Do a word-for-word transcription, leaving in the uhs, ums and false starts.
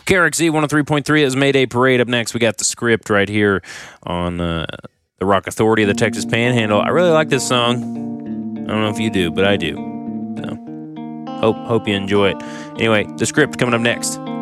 K R X Z one oh three point three is Mayday Parade. Up next, we got The Script right here on uh, the Rock Authority of the Texas Panhandle. I really like this song. I don't know if you do, but I do. So, hope hope you enjoy it. Anyway, The Script coming up next.